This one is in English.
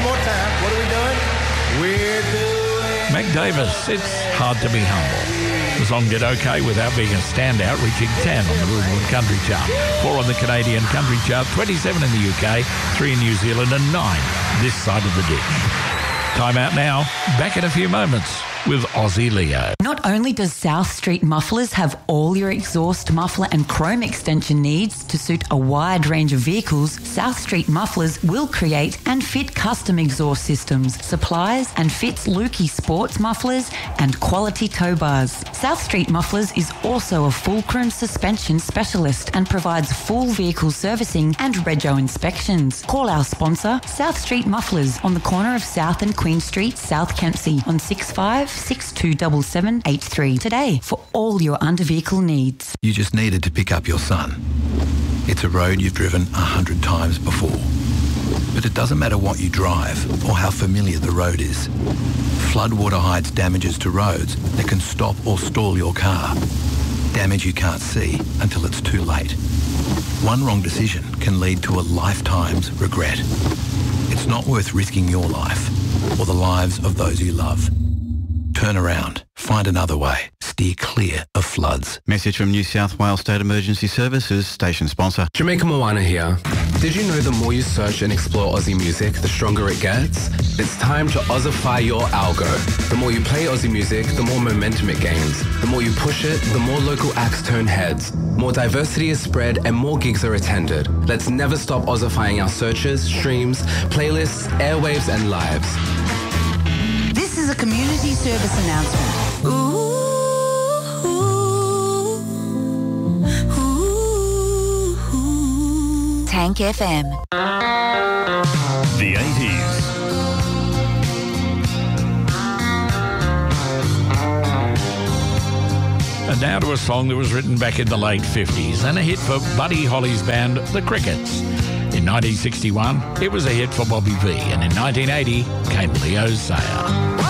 One more time. What are we doing? We're doing... Mac Davis, It's Hard to Be Humble. The song did okay without being a standout, reaching 10 on the Billboard Country Chart, 4 on the Canadian Country Chart, 27 in the UK, 3 in New Zealand and 9 this side of the ditch. Time out now. Back in a few moments with Aussie Leo. Not only does South Street Mufflers have all your exhaust, muffler and chrome extension needs to suit a wide range of vehicles, South Street Mufflers will create and fit custom exhaust systems, supplies and fits Lukey sports mufflers and quality tow bars. South Street Mufflers is also a fulcrum suspension specialist and provides full vehicle servicing and rego inspections. Call our sponsor, South Street Mufflers, on the corner of South and Queen Street, South Kempsey, on 65627783 today for all your under-vehicle needs. You just needed to pick up your son. It's a road you've driven 100 times before. But it doesn't matter what you drive or how familiar the road is. Floodwater hides damages to roads that can stop or stall your car. Damage you can't see until it's too late. One wrong decision can lead to a lifetime's regret. It's not worth risking your life or the lives of those you love. Turn around. Find another way. Steer clear of floods. Message from New South Wales State Emergency Services, station sponsor. Jamaica Moana here. Did you know the more you search and explore Aussie music, the stronger it gets? It's time to Aussify your algo. The more you play Aussie music, the more momentum it gains. The more you push it, the more local acts turn heads. More diversity is spread and more gigs are attended. Let's never stop Aussifying our searches, streams, playlists, airwaves and lives. This is a community service announcement. Tank FM. The 80s. And now to a song that was written back in the late 50s and a hit for Buddy Holly's band, The Crickets. In 1961, it was a hit for Bobby Vee, and in 1980 came Leo Sayer.